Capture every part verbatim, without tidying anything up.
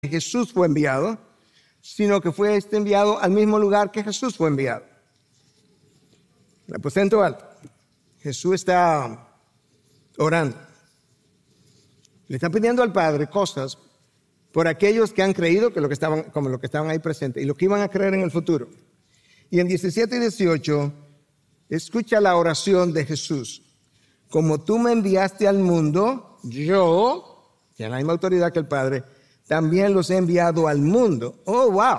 Jesús fue enviado, sino que fue este enviado al mismo lugar que Jesús fue enviado. El aposento alto. Jesús está orando. Le está pidiendo al Padre cosas por aquellos que han creído que lo que estaban, como lo que estaban ahí presentes y lo que iban a creer en el futuro. Y en diecisiete y dieciocho, escucha la oración de Jesús. Como tú me enviaste al mundo, yo, que en la misma autoridad que el Padre, también los he enviado al mundo. Oh, wow.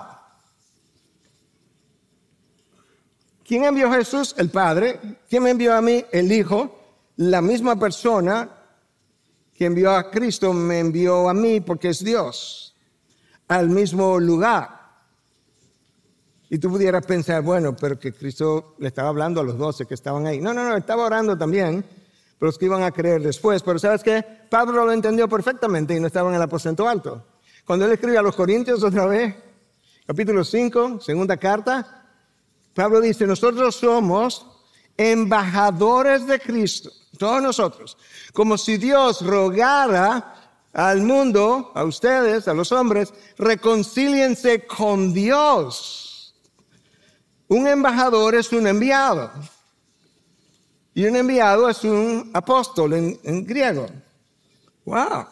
¿Quién envió a Jesús? El Padre. ¿Quién me envió a mí? El Hijo. La misma persona que envió a Cristo me envió a mí porque es Dios. Al mismo lugar. Y tú pudieras pensar, bueno, pero que Cristo le estaba hablando a los doce que estaban ahí. No, no, no, estaba orando también por los que iban a creer después. Pero ¿sabes qué? Pablo lo entendió perfectamente y no estaba en el aposento alto. Cuando él escribe a los Corintios otra vez, capítulo cinco, segunda carta, Pablo dice, nosotros somos embajadores de Cristo, todos nosotros, como si Dios rogara al mundo, a ustedes, a los hombres, reconcíliense con Dios. Un embajador es un enviado. Y un enviado es un apóstol en, en griego. ¡Wow!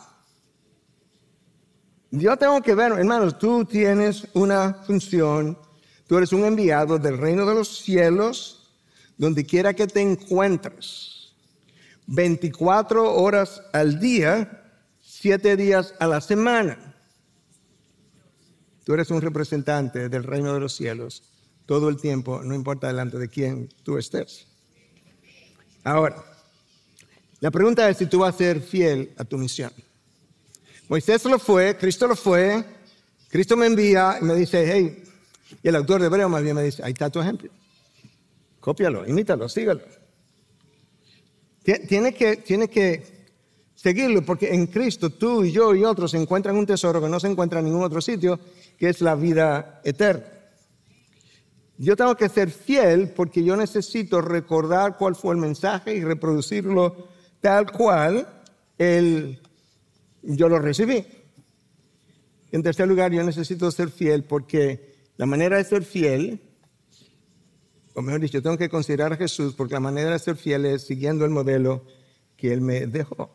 Yo tengo que ver, hermanos, tú tienes una función, tú eres un enviado del reino de los cielos, donde quiera que te encuentres, veinticuatro horas al día, siete días a la semana. Tú eres un representante del reino de los cielos todo el tiempo, no importa delante de quién tú estés. Ahora, la pregunta es si tú vas a ser fiel a tu misión. Moisés lo fue, Cristo lo fue, Cristo me envía y me dice, hey, y el autor de Hebreo más bien me dice, ahí está tu ejemplo. Cópialo, imítalo, sígalo. Tiene que, tiene que seguirlo porque en Cristo tú y yo y otros encuentran un tesoro que no se encuentra en ningún otro sitio, que es la vida eterna. Yo tengo que ser fiel porque yo necesito recordar cuál fue el mensaje y reproducirlo tal cual el... yo lo recibí. En tercer lugar, yo necesito ser fiel porque la manera de ser fiel, o mejor dicho, yo tengo que considerar a Jesús porque la manera de ser fiel es siguiendo el modelo que Él me dejó.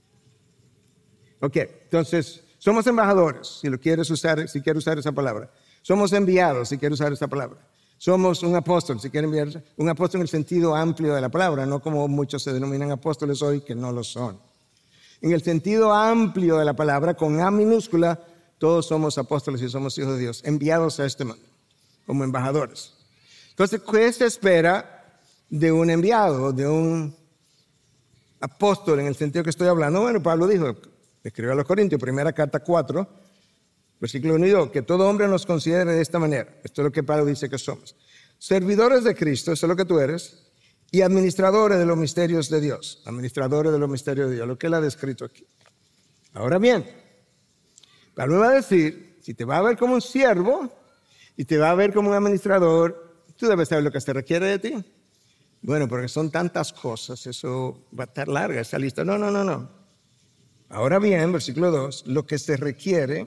Ok, entonces, somos embajadores, si lo quieres usar, si quieres usar esa palabra. Somos enviados, si quieres usar esa palabra. Somos un apóstol, si quieren enviar, un apóstol en el sentido amplio de la palabra, no como muchos se denominan apóstoles hoy, que no lo son. En el sentido amplio de la palabra, con A minúscula, todos somos apóstoles y somos hijos de Dios, enviados a este mundo, como embajadores. Entonces, ¿qué se espera de un enviado, de un apóstol en el sentido que estoy hablando? Bueno, Pablo dijo, escribió a los Corintios, primera carta cuatro, versículo uno y dos, que todo hombre nos considere de esta manera. Esto es lo que Pablo dice que somos. Servidores de Cristo, eso es lo que tú eres. Y administradores de los misterios de Dios. Administradores de los misterios de Dios, lo que él ha descrito aquí. Ahora bien, Pablo va a decir, si te va a ver como un siervo y te va a ver como un administrador, tú debes saber lo que se requiere de ti. Bueno, porque son tantas cosas, eso va a estar larga esa lista. No, no, no, no. Ahora bien, versículo dos, lo que se requiere,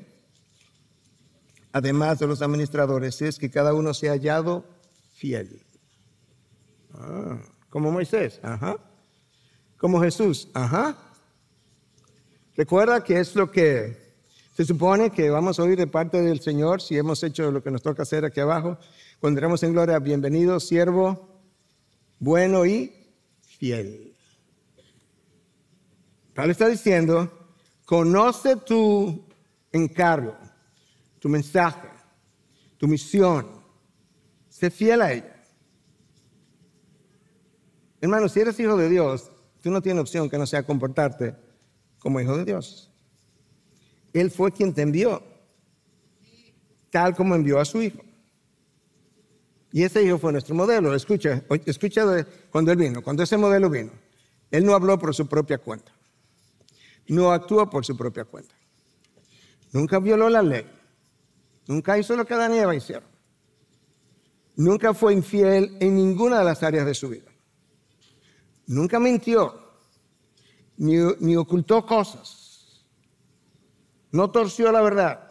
además de los administradores, es que cada uno sea hallado fiel. Ah. Como Moisés, ajá. Como Jesús, ajá. Recuerda que es lo que se supone que vamos a oír de parte del Señor si hemos hecho lo que nos toca hacer aquí abajo. Cuando entremos en gloria, bienvenido, siervo, bueno y fiel. Pablo está diciendo, conoce tu encargo, tu mensaje, tu misión. Sé fiel a ella. Hermano, si eres hijo de Dios, tú no tienes opción que no sea comportarte como hijo de Dios. Él fue quien te envió, tal como envió a su hijo. Y ese hijo fue nuestro modelo. Escucha, escucha de cuando él vino, cuando ese modelo vino. Él no habló por su propia cuenta. No actuó por su propia cuenta. Nunca violó la ley. Nunca hizo lo que Adán y Eva hicieron. Nunca fue infiel en ninguna de las áreas de su vida. Nunca mintió, ni, ni ocultó cosas. No torció la verdad.